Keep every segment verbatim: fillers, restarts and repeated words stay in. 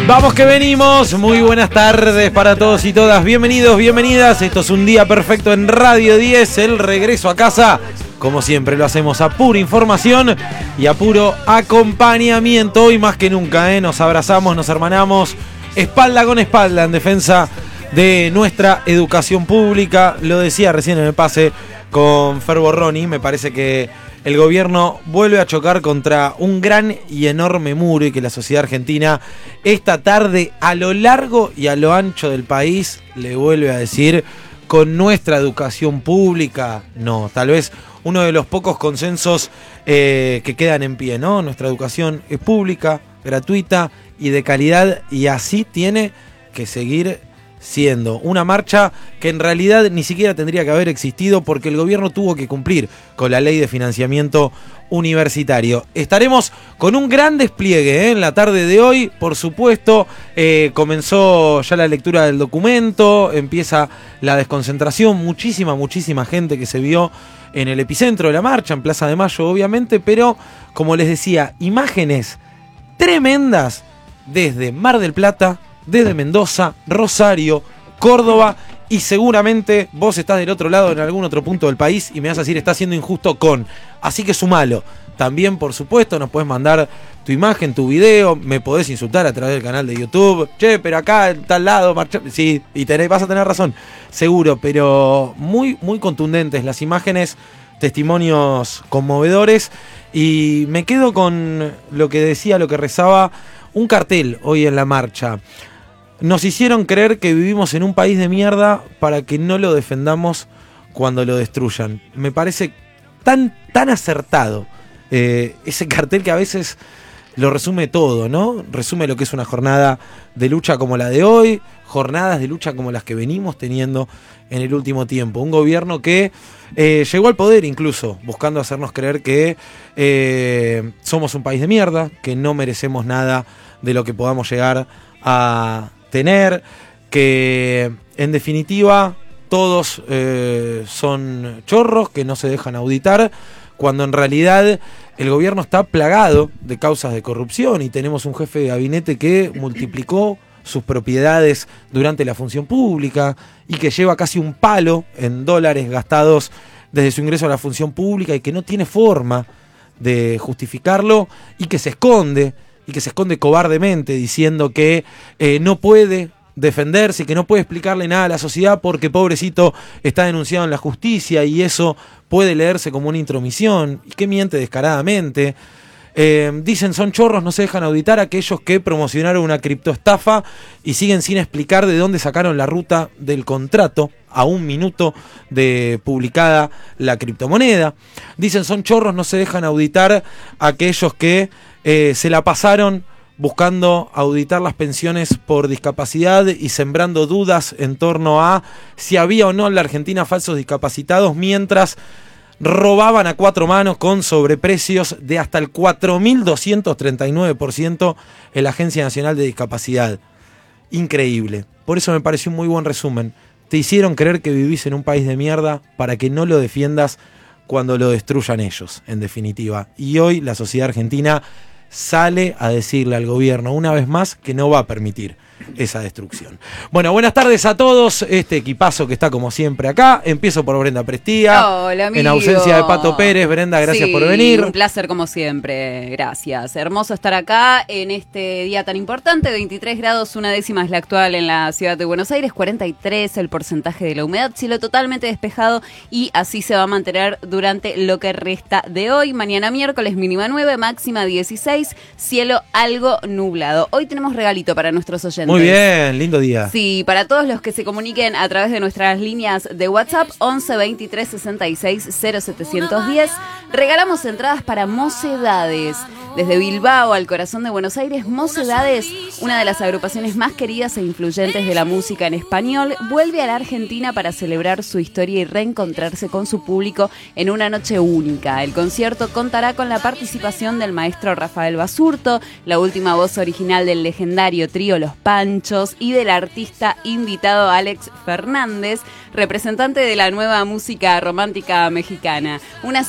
Vamos que venimos, muy buenas tardes para todos y todas, bienvenidos, bienvenidas, esto es un día perfecto en Radio diez, el regreso a casa, como siempre lo hacemos a pura información y a puro acompañamiento, hoy más que nunca, ¿eh? Nos abrazamos, nos hermanamos, espalda con espalda en defensa de nuestra educación pública, lo decía recién en el pase con Fer Borroni, me parece que el gobierno vuelve a chocar contra un gran y enorme muro y que la sociedad argentina esta tarde a lo largo y a lo ancho del país le vuelve a decir con nuestra educación pública, no, tal vez uno de los pocos consensos eh, que quedan en pie, ¿no? Nuestra educación es pública, gratuita y de calidad y así tiene que seguir siendo una marcha que en realidad ni siquiera tendría que haber existido porque el gobierno tuvo que cumplir con la ley de financiamiento universitario. Estaremos con un gran despliegue ¿eh? en la tarde de hoy, por supuesto, eh, comenzó ya la lectura del documento, empieza la desconcentración, muchísima, muchísima gente que se vio en el epicentro de la marcha, en Plaza de Mayo obviamente, pero como les decía, imágenes tremendas desde Mar del Plata, desde Mendoza, Rosario, Córdoba y seguramente vos estás del otro lado en algún otro punto del país y me vas a decir está siendo injusto con. Así que sumalo. También, por supuesto, nos podés mandar tu imagen, tu video, me podés insultar a través del canal de YouTube. Che, pero acá, en tal lado, marcha... Sí, y tenés, vas a tener razón, seguro, pero muy, muy contundentes las imágenes, testimonios conmovedores y me quedo con lo que decía, lo que rezaba un cartel hoy en la marcha. Nos hicieron creer que vivimos en un país de mierda para que no lo defendamos cuando lo destruyan. Me parece tan, tan acertado eh, ese cartel que a veces lo resume todo, ¿no? Resume lo que es una jornada de lucha como la de hoy, jornadas de lucha como las que venimos teniendo en el último tiempo. Un gobierno que eh, llegó al poder incluso buscando hacernos creer que eh, somos un país de mierda, que no merecemos nada de lo que podamos llegar a tener, que en definitiva todos eh, son chorros que no se dejan auditar, cuando en realidad el gobierno está plagado de causas de corrupción y tenemos un jefe de gabinete que multiplicó sus propiedades durante la función pública y que lleva casi un palo en dólares gastados desde su ingreso a la función pública y que no tiene forma de justificarlo y que se esconde y que se esconde cobardemente diciendo que eh, no puede defenderse y que no puede explicarle nada a la sociedad porque pobrecito está denunciado en la justicia y eso puede leerse como una intromisión y que miente descaradamente. Eh, dicen son chorros, no se dejan auditar aquellos que promocionaron una criptoestafa y siguen sin explicar de dónde sacaron la ruta del contrato a un minuto de publicada la criptomoneda. Dicen son chorros, no se dejan auditar aquellos que eh, se la pasaron buscando auditar las pensiones por discapacidad y sembrando dudas en torno a si había o no en la Argentina falsos discapacitados mientras robaban a cuatro manos con sobreprecios de hasta el cuatro mil doscientos treinta y nueve por ciento en la Agencia Nacional de Discapacidad. Increíble. Por eso me pareció un muy buen resumen. Te hicieron creer que vivís en un país de mierda para que no lo defiendas cuando lo destruyan ellos, en definitiva. Y hoy la sociedad argentina sale a decirle al gobierno una vez más que no va a permitir esa destrucción. Bueno, buenas tardes a todos, este equipazo que está como siempre acá. Empiezo por Brenda Prestía. Hola, amigo. En ausencia de Pato Pérez. Brenda, gracias sí, por venir. Un placer como siempre, gracias. Hermoso estar acá en este día tan importante. veintitrés grados, una décima es la actual en la ciudad de Buenos Aires, cuarenta y tres el porcentaje de la humedad, cielo totalmente despejado y así se va a mantener durante lo que resta de hoy. Mañana miércoles mínima nueve, máxima dieciséis, cielo algo nublado. Hoy tenemos regalito para nuestros oyentes. Muy bien, lindo día. Sí, para todos los que se comuniquen a través de nuestras líneas de WhatsApp, once veintitrés sesenta y seis cero setecientos diez, regalamos entradas para Mocedades. Desde Bilbao al corazón de Buenos Aires, Mocedades, una de las agrupaciones más queridas e influyentes de la música en español, vuelve a la Argentina para celebrar su historia y reencontrarse con su público en una noche única. El concierto contará con la participación del maestro Rafael Basurto, la última voz original del legendario trío Los Panchos y del artista invitado Alex Fernández, representante de la nueva música romántica mexicana. Una cita imperdible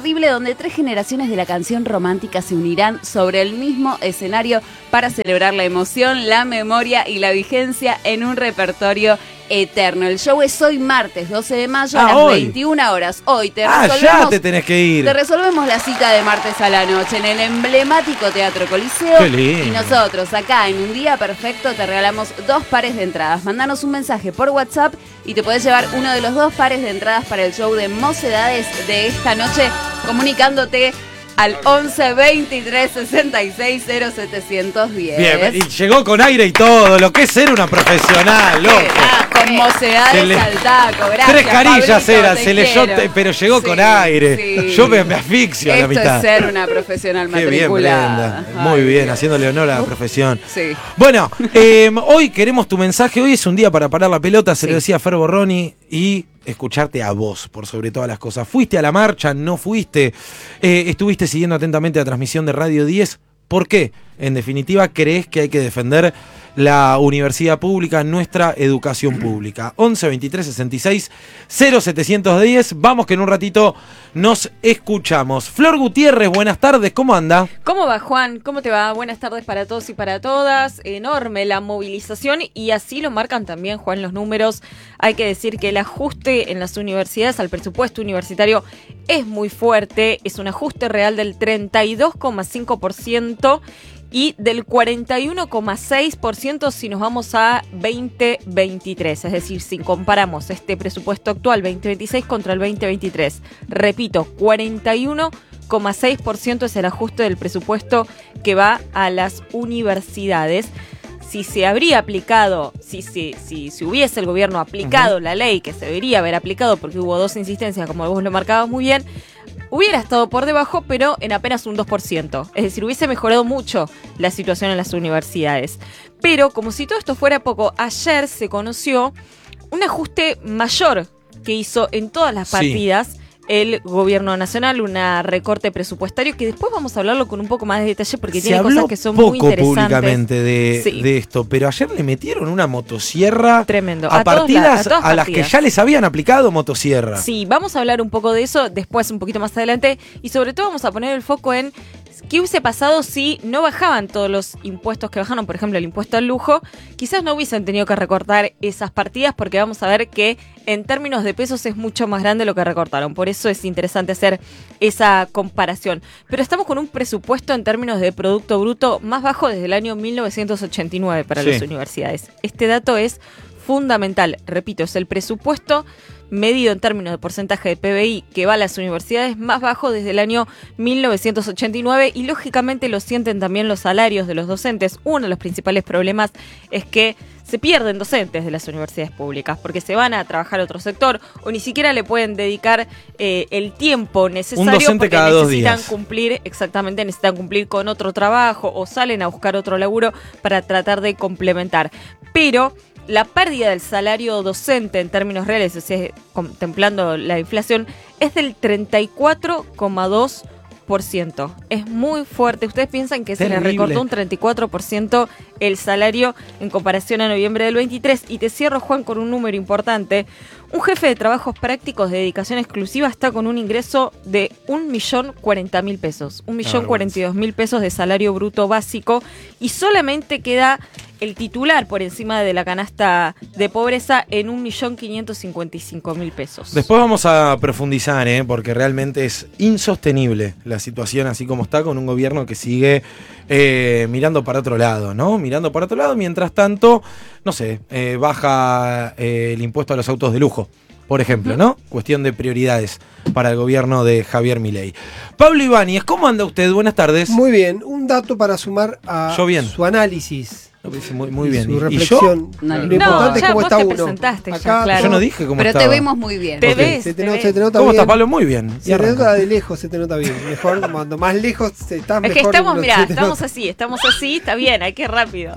imperdible donde tres generaciones de la canción romántica se unirán sobre el mismo escenario para celebrar la emoción, la memoria y la vigencia en un repertorio eterno. El show es hoy martes doce de mayo ah, a las hoy. veintiuna horas. Hoy te ah, resolvemos, ya te tenés que ir. Te resolvemos la cita de martes a la noche en el emblemático Teatro Coliseo. Qué lindo. Y nosotros acá en Un Día Perfecto te regalamos dos pares de entradas. Mandanos un mensaje por WhatsApp y te podés llevar uno de los dos pares de entradas para el show de Mocedades de esta noche, comunicándote al once veintitrés sesenta y seis cero setecientos diez. Bien, y llegó con aire y todo, lo que es ser una profesional, loco. Ah, con Mocedades le... al taco, gracias. Tres carillas Pablito, eran, te se leyó, quiero. pero llegó Sí, con aire. sí. Yo me, me asfixio a la Esto mitad. es ser una profesional Qué bien, matriculada. Brenda. Muy Ay, bien, Dios. haciéndole honor a la profesión. Sí. Bueno, eh, hoy queremos tu mensaje. Hoy es un día para parar la pelota, se Sí. lo decía Fer Borroni, y escucharte a vos, por sobre todas las cosas. ¿Fuiste a la marcha? ¿No fuiste? Eh, ¿Estuviste siguiendo atentamente la transmisión de Radio diez? ¿Por qué? En definitiva, crees que hay que defender la universidad pública, nuestra educación pública. once veintitrés sesenta y seis cero setecientos diez. Vamos que en un ratito nos escuchamos. Flor Gutiérrez, buenas tardes, ¿cómo anda? ¿Cómo va, Juan? ¿Cómo te va? Buenas tardes para todos y para todas. Enorme la movilización y así lo marcan también, Juan, los números. Hay que decir que el ajuste en las universidades al presupuesto universitario es muy fuerte. Es un ajuste real del treinta y dos coma cinco por ciento y del cuarenta y uno coma seis por ciento si nos vamos a veinte veintitrés. Es decir, si comparamos este presupuesto actual veinte veintiséis contra el veinte veintitrés. Repito, cuarenta y uno coma seis por ciento es el ajuste del presupuesto que va a las universidades. Si se habría aplicado, si, si, si, si hubiese el gobierno aplicado uh-huh. la ley que se debería haber aplicado, porque hubo dos insistencias, como vos lo marcabas muy bien, hubiera estado por debajo, pero en apenas un dos por ciento. Es decir, hubiese mejorado mucho la situación en las universidades. Pero, como si todo esto fuera poco, ayer se conoció un ajuste mayor que hizo en todas las partidas sí. el gobierno nacional, un recorte presupuestario que después vamos a hablarlo con un poco más de detalle porque se tiene cosas que son poco muy interesantes. Públicamente de, sí. de esto, pero ayer le metieron una motosierra tremendo a, a partidas la, a, a las que ya les habían aplicado motosierra. Sí, vamos a hablar un poco de eso después, un poquito más adelante, y sobre todo vamos a poner el foco en qué hubiese pasado si no bajaban todos los impuestos que bajaron, por ejemplo el impuesto al lujo. Quizás no hubiesen tenido que recortar esas partidas porque vamos a ver que en términos de pesos es mucho más grande lo que recortaron. Por eso es interesante hacer esa comparación. Pero estamos con un presupuesto en términos de Producto Bruto más bajo desde el año mil novecientos ochenta y nueve para sí. las universidades. Este dato es fundamental. Repito, es el presupuesto medido en términos de porcentaje de P B I que va a las universidades más bajo desde el año mil novecientos ochenta y nueve y lógicamente lo sienten también los salarios de los docentes. Uno de los principales problemas es que se pierden docentes de las universidades públicas porque se van a trabajar a otro sector o ni siquiera le pueden dedicar eh, el tiempo necesario porque cada dos necesitan días. cumplir, exactamente, necesitan cumplir con otro trabajo o salen a buscar otro laburo para tratar de complementar. Pero la pérdida del salario docente en términos reales, o sea, contemplando la inflación, es del treinta y cuatro coma dos por ciento. Es muy fuerte. Ustedes piensan que Terrible. Se le recortó un treinta y cuatro por ciento el salario en comparación a noviembre del veintitrés. Y te cierro, Juan, con un número importante. Un jefe de trabajos prácticos de dedicación exclusiva está con un ingreso de un millón cuarenta mil pesos. Un millón cuarenta y dos mil pesos de salario bruto básico. Y solamente queda el titular por encima de la canasta de pobreza en un millón quinientos cincuenta y cinco mil pesos. Después vamos a profundizar, ¿eh? porque realmente es insostenible la situación así como está, con un gobierno que sigue eh, mirando para otro lado, ¿no? Mirando para otro lado, mientras tanto, no sé, eh, baja eh, el impuesto a los autos de lujo, por ejemplo, ¿no? Cuestión de prioridades para el gobierno de Javier Milei. Pablo Ibáñez, ¿cómo anda usted? Buenas tardes. Muy bien, un dato para sumar a Yo bien. su análisis. Muy, muy bien. Su ¿Y reflexión. yo? No, lo importante ya es cómo vos está te uno. presentaste ya, Acá, claro. Yo no dije cómo Pero estaba. te vemos muy bien. Te Ok. ves, Se te, te no- ves. se te nota ¿Cómo bien. está Pablo? Muy bien. Y Se te arranca. nota de lejos, se te nota bien. Mejor, cuando más lejos se está Es mejor. que estamos, uno mirá, se te estamos nota. así, estamos así, está bien, hay que ir rápido.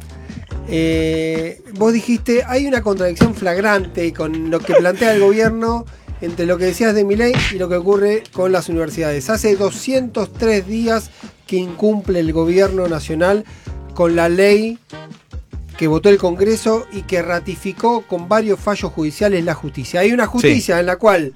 Eh, vos dijiste, hay una contradicción flagrante con lo que plantea el gobierno entre lo que decías de Milei y lo que ocurre con las universidades. Hace doscientos tres días que incumple el gobierno nacional con la ley que votó el Congreso y que ratificó con varios fallos judiciales la justicia. Hay una justicia sí. en la cual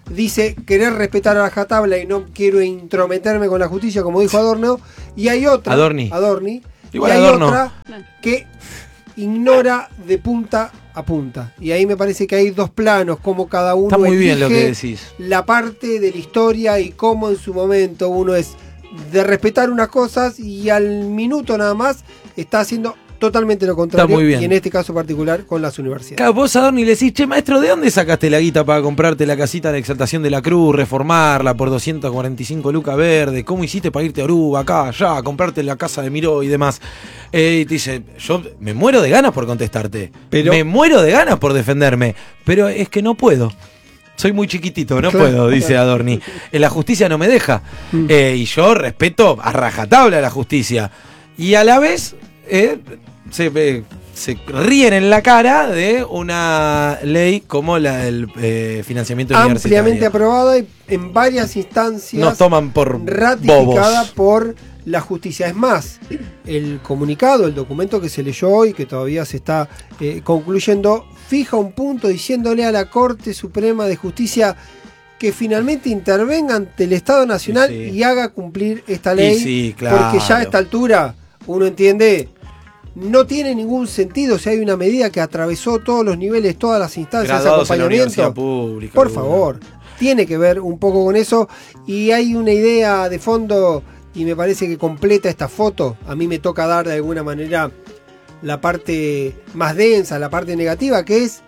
dice querer respetar a rajatabla y no quiero intrometerme con la justicia, como dijo Adorno, y hay otra, Adorni. Adorni Igual y hay Adorno. otra que ignora de punta a punta. Y ahí me parece que hay dos planos, como cada uno Está muy bien lo que elige decís. la parte de la historia y cómo en su momento uno es de respetar unas cosas y al minuto nada más está haciendo totalmente lo contrario. Está muy bien. Y en este caso particular con las universidades. Claro, vos a Adorni le decís, che, maestro, ¿de dónde sacaste la guita para comprarte la casita de Exaltación de la Cruz, reformarla por doscientos cuarenta y cinco lucas verde? ¿Cómo hiciste para irte a Aruba, acá, allá, comprarte la casa de Miró y demás? Eh, y te dice, yo me muero de ganas por contestarte. Pero- me muero de ganas por defenderme. Pero es que no puedo. Soy muy chiquitito, no Claro, puedo, dice claro. Adorni. Eh, La justicia no me deja. Mm. Eh, y yo respeto a rajatabla la justicia. Y a la vez eh, se, eh, se ríen en la cara de una ley como la del eh, financiamiento Ampliamente universitario. aprobada y en varias instancias Nos toman por ratificada bobos. por la justicia. Es más, el comunicado, el documento que se leyó hoy, que todavía se está eh, concluyendo, fija un punto diciéndole a la Corte Suprema de Justicia que finalmente intervenga ante el Estado Nacional Sí, sí. y haga cumplir esta Y ley, sí, claro. porque ya a esta altura uno entiende, no tiene ningún sentido si hay una medida que atravesó todos los niveles, todas las instancias de Graduados en la universidad acompañamiento. pública. Por Lula. favor, tiene que ver un poco con eso. Y hay una idea de fondo y me parece que completa esta foto. A mí me toca dar de alguna manera la parte más densa, la parte negativa, que es: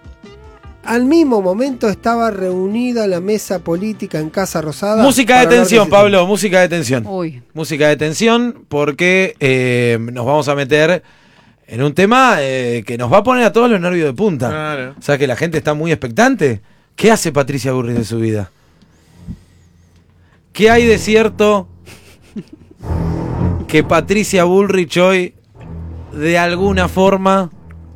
al mismo momento estaba reunida la mesa política en Casa Rosada. Música de para hablar tensión, ese Pablo, música de tensión. Uy. Música de tensión porque eh, nos vamos a meter en un tema eh, que nos va a poner a todos los nervios de punta. Claro. O sea que la gente está muy expectante. ¿Qué hace Patricia Bullrich de su vida? ¿Qué hay de cierto que Patricia Bullrich hoy de alguna forma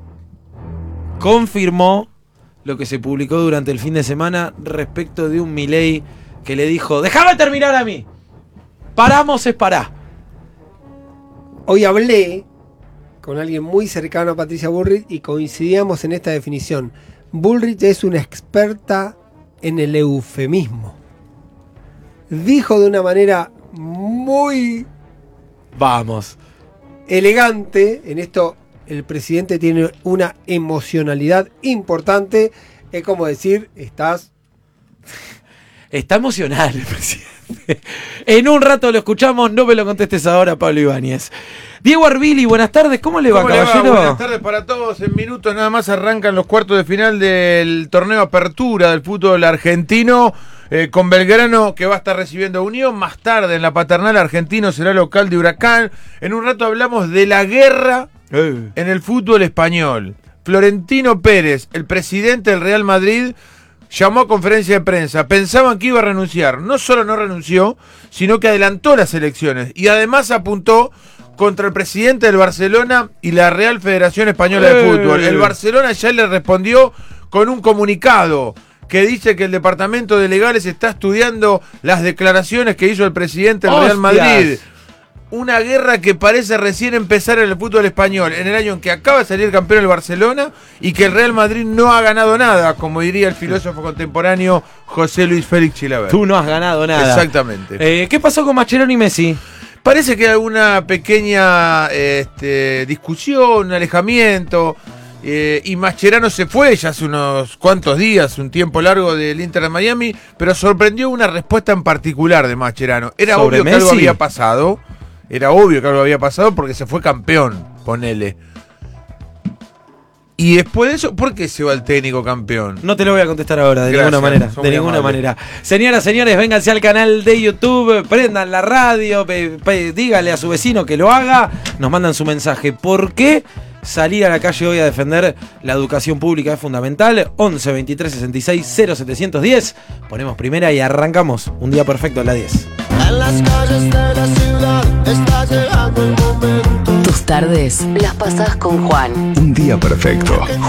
confirmó lo que se publicó durante el fin de semana respecto de un Milei que le dijo: déjame terminar a mí, paramos es pará? Hoy hablé con alguien muy cercano a Patricia Bullrich y coincidíamos en esta definición. Bullrich es una experta en el eufemismo. Dijo de una manera muy Vamos. elegante, en esto el presidente tiene una emocionalidad importante, es como decir, estás... Está emocional el presidente. En un rato lo escuchamos, no me lo contestes ahora, Pablo Ibáñez. Diego Arbili, buenas tardes, ¿cómo le va, ¿Cómo le va? caballero? Buenas tardes para todos. En minutos nada más arrancan los cuartos de final del torneo Apertura del fútbol argentino, eh, con Belgrano que va a estar recibiendo a Unión. Más tarde en la Paternal, Argentino será local de Huracán. En un rato hablamos de la guerra Eh. en el fútbol español. Florentino Pérez, el presidente del Real Madrid, llamó a conferencia de prensa. Pensaban que iba a renunciar. No solo no renunció, sino que adelantó las elecciones. Y además apuntó contra el presidente del Barcelona y la Real Federación Española de Eh. Fútbol. El Barcelona ya le respondió con un comunicado que dice que el departamento de legales está estudiando las declaraciones que hizo el presidente del Real ¡Hostias! Madrid. Una guerra que parece recién empezar en el fútbol español, en el año en que acaba de salir campeón el Barcelona y que el Real Madrid no ha ganado nada, como diría el filósofo contemporáneo José Luis Félix Chilaver. Tú no has ganado nada. Exactamente. Eh, ¿Qué pasó con Mascherano y Messi? Parece que hay una pequeña este, discusión, un alejamiento, eh, y Mascherano se fue ya hace unos cuantos días, un tiempo largo del Inter de Miami, pero sorprendió una respuesta en particular de Mascherano. Era ¿Sobre obvio que algo Messi? había pasado, era obvio que algo había pasado porque se fue campeón, ponele. Y después de eso, ¿por qué se va el técnico campeón? No te lo voy a contestar ahora, de Gracias, ninguna manera. sos De muy ninguna amable. manera. Señoras, señores, vénganse al canal de YouTube, prendan la radio, pe- pe- dígale a su vecino que lo haga, nos mandan su mensaje. ¿Por qué salir a la calle hoy a defender la educación pública es fundamental? once veintitrés sesenta y seis cero setecientos diez. Ponemos primera y arrancamos. Un día perfecto a las diez. En las calles de la ciudad está llegando el momento. Tus tardes las pasás con Juan. Un día perfecto.